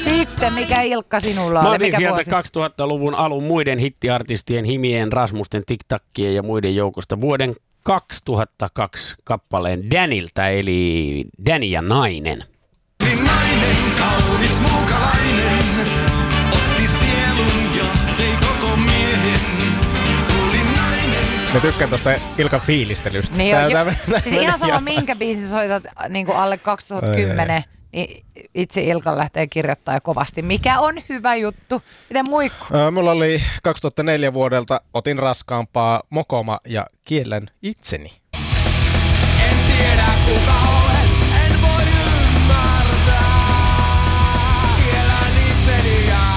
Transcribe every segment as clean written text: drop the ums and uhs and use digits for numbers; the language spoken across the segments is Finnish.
Sitten, mikä Ilkka sinulla Mä oli? otin Mikä sieltä vuosi? 2000-luvun alun muiden hittiartistien Himien, Rasmusten, TikTakkien ja muiden joukosta vuoden 2002 kappaleen Danilta, eli Danny ja nainen. Nainen, kaunis muukalainen, otti sielun ja vei koko miehen. Tuli nainen. Mä tykkään tosta Ilkan fiilistelystä. Niin siis ihan sama minkä biisin soitat niin kuin alle 2010, niin itse Ilkan lähtee kirjoittamaan kovasti. Mikä on hyvä juttu? Miten muikku? Mulla oli 2004 vuodelta, otin raskaampaa Mokoma ja kiellän itseni. En tiedä kuka olen, en voi ymmärtää. Kielän itseni ja...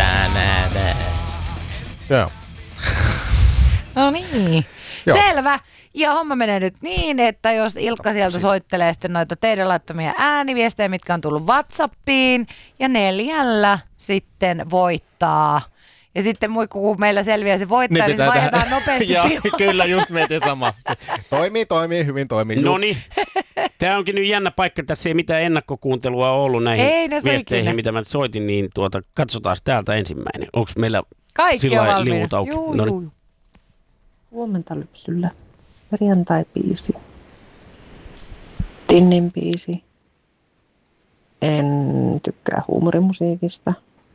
Joo. No niin. Joo. Selvä. Ja homma menee nyt niin, että jos Ilkka sieltä soittelee sitten noita teidän laittamia ääniviestejä, mitkä on tullut WhatsAppiin, ja 4 sitten voittaa. Ja sitten muikku, kun meillä selviää se voittaja, niin se vaihdetaan nopeasti Joo, pilalle. kyllä just mietin sama. Toimii, hyvin toimii. No niin. Tämä onkin nyt jännä paikka. Tässä ei mitään ennakkokuuntelua ollut näihin viesteihin, mitä mä soitin, niin katsotaan täältä ensimmäinen. Onko meillä Kaikki on valmiina. liuut auki? Juu. Huomenta lypsyllä. Perjantai-biisi. Tinnin biisi. En tykkää huumorimusiikista.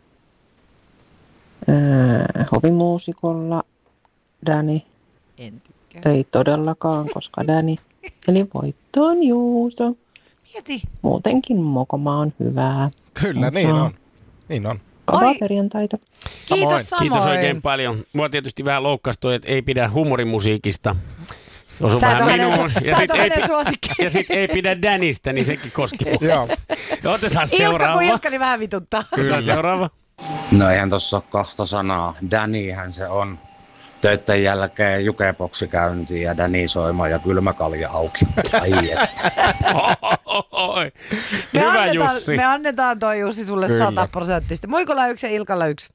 Hovimuusikolla Danny. En tykkää. Ei todellakaan, koska Danny. Eli voitto on Juuso. Mieti. Muutenkin Mokoma on hyvää. Kyllä, niin on. Kavaa perjantaita. Kiitos samoin. Kiitos oikein paljon. Mua tietysti vähän loukkasi toi, että ei pidä huumorimusiikista. Sä et ole hänen suosikkiin. Ja sit ei pidä Dannystä, niin sekin koski. Joo. Otetaan Ilkka seuraava. kun Ilkka, niin vähän vituttaa. Kyllä, seuraava. No eihän tossa ole kahta sanaa. Dannyhän se on. Töitten jälkeen jukeboksi käyntiin ja Danny soima ja kylmäkalja auki. Ai että. Hyvä Jussi. Me annetaan toi Jussi sulle 100%. Muikolla 1 ja Ilkalla 1.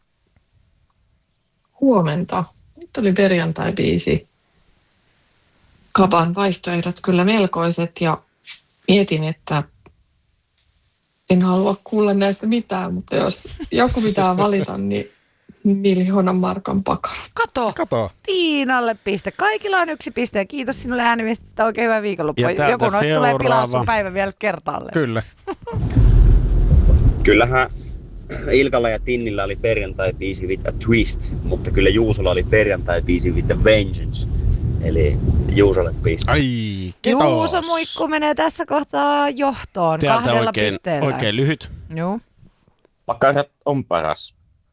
Huomenta. Nyt oli perjantai-biisi. Kaban vaihtoehdot kyllä melkoiset ja mietin, että en halua kuulla näistä mitään, mutta jos joku pitää valita, niin 1 markan pakarat. Kato. Tiinalle piste. Kaikilla on 1 piste ja kiitos sinulle ääniviestistä. Oikein hyvää viikonloppua. Joku noista tulee pilaa sun päivän vielä kertaalleen. Kyllä. Kyllähän Ilkalla ja Tinnillä oli perjantai-biisi with a twist, mutta kyllä Juusolla oli perjantai-biisi with a vengeance. Eli Juusolle piste. Ai, kiitos. Juuso muikku menee tässä kohtaa johtoon Täältä 2 pisteellä. oikein lyhyt. Joo. Pakarat on paras.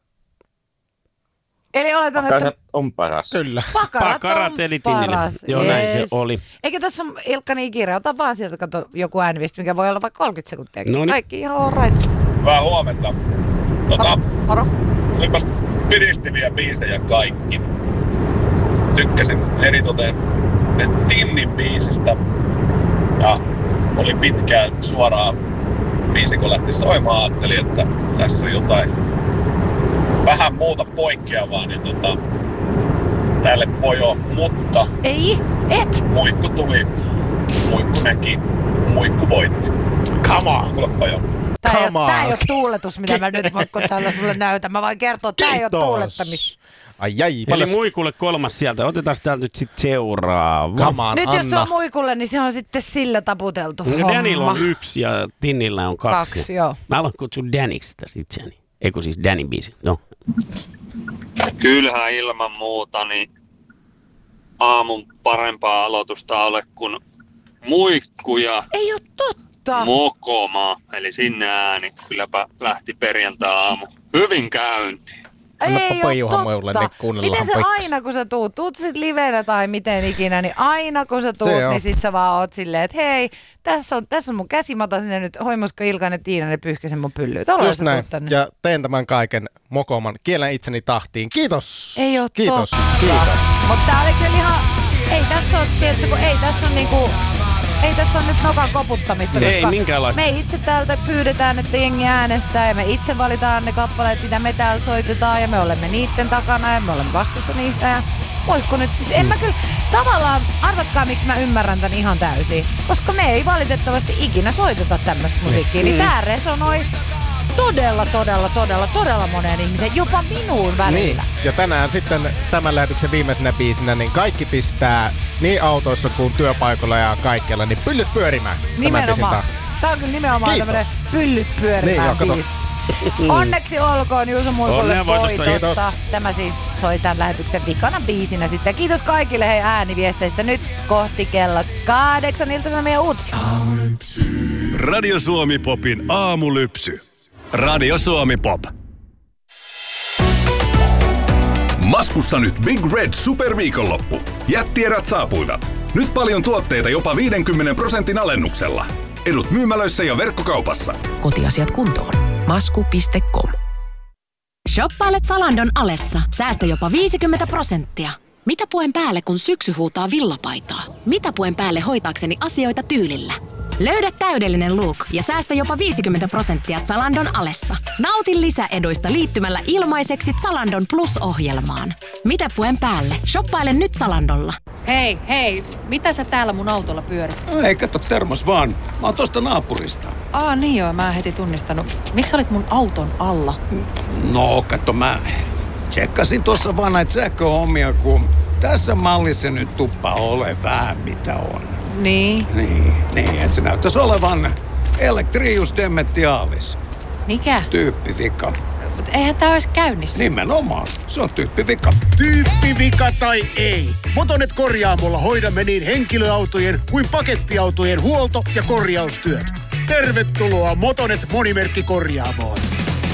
Eli oletan, että on paras. Kyllä. Pakarat eli Tinnille. Joo, näin se oli. Eikä tässä Ilkka niin kiire. Ota vaan sieltä, kato joku ääniviesti, mikä voi olla vaikka 30 sekuntia. Noniin. Kaikki ihan all right. Hyvää huomenta. Moro. Olipas piristäviä biisejä kaikki. Tykkäsin eritoten Tinnin biisistä. Ja oli pitkään suoraan biisi, kun lähti soimaan. Ajattelin, että tässä on jotain vähän muuta poikkeavaa, niin tälle pojo, mutta Ei, et! muikku tuli, muikku näki, muikku voitti. Come on! Kuulepa jo. Tää ei ole tuuletus, mitä mä nyt voin täällä sulle näytän. Mä vaan kertoo, että tää ei ole tuulettamista. Ai, Eli muikulle 3 sieltä. Otetaan täältä nyt sitten seuraava. Come on, Nyt Anna. jos se on muikulle, niin se on sitten sillä taputeltu homma. Danilla on 1 ja Tinnillä on 2. 2, joo. Mä aloin kutsua Daniksi tässä itseäni. Eikö siis Danin biisi? No. Kyllähän ilman muuta niin aamun parempaa aloitusta ole kuin muikku ja Ei oo totta. Mokoma. Eli sinne ääni. Kylläpä lähti perjantai-aamu hyvin käyntiin. Ei oo totta. Niin Miten se aina kun sä tuut sit livenä tai miten ikinä, niin aina kun sä tuut, niin sit sä vaan oot silleen, että hei, tässä on mun käsi, mä otan sinne nyt Hoimuska, Ilkanen, Tiina, ne pyyhkäsen mun pyllyä. Just näin. Ja teen tämän kaiken Mokoman. Kielen itseni tahtiin. Kiitos. Ei oo Kiitos. totta. Kiitos. Mutta tää oli kyllä ihan, ei tässä oo, tiedätkö, kun ei tässä on niinku, ei tässä on nyt nokan koputtamista, Ei koska minkäänlaista. me itse täältä pyydetään, että jengi äänestää ja me itse valitaan ne kappaleet, mitä me täällä soitetaan ja me olemme niitten takana ja me olemme vastuussa niistä ja voitko nyt siis, en mä kyllä, tavallaan arvatkaa miksi mä ymmärrän tän ihan täysin, koska me ei valitettavasti ikinä soiteta tämmöistä musiikkia, niin tää resonoi todella moneen ihmiseen, jopa minuun välillä. Niin, ja tänään sitten tämän lähetyksen viimeisenä biisinä, niin kaikki pistää niin autoissa kuin työpaikoilla ja kaikkialla, niin pyllyt pyörimään. Nimenomaan. Tämä on kyllä nimenomaan tämmöinen pyllyt pyörimään biisi. Onneksi olkoon Juuso Mulkulle voitosta. Tämä siis soi tämän lähetyksen vikana biisinä sitten. Kiitos kaikille hei ääniviesteistä. Nyt kohti kello 8 Ilta-Sanomien uutisia. Radio Suomi Popin aamulypsy. Radio Suomi Pop. Maskussa nyt Big Red Superviikonloppu. Jättierät saapuivat. Nyt paljon tuotteita jopa 50% alennuksella. Edut myymälöissä ja verkkokaupassa. Kotiasiat kuntoon. Masku.com. Shoppailet Zalandon alessa. Säästä jopa 50%. Mitä puen päälle, kun syksy huutaa villapaitaa? Mitä puen päälle hoitaakseni asioita tyylillä? Löydä täydellinen look ja säästä jopa 50% Zalandon alessa. Nauti lisäeduista liittymällä ilmaiseksi Zalandon Plus-ohjelmaan. Mitä puen päälle? Shoppaile nyt Zalandolla. Hei, mitä sä täällä mun autolla pyörit? Ei, kato termos vaan. Mä oon tosta naapurista. Niin joo, mä en heti tunnistanut. Miksi olit mun auton alla? No, kato mä tsekkasin tuossa vaan näitä sähköhommia, kun tässä mallissa nyt tuppa ole vähän mitä on. Niin, että se näyttäisi olevan Electrius Dementialis. Mikä? Tyyppivika. Mut eihän tää ois käynnissä. Nimenomaan, se on tyyppivika. Tyyppivika tai ei. Motonet korjaamolla hoidamme niin henkilöautojen kuin pakettiautojen huolto- ja korjaustyöt. Tervetuloa Motonet monimerkkikorjaamoon.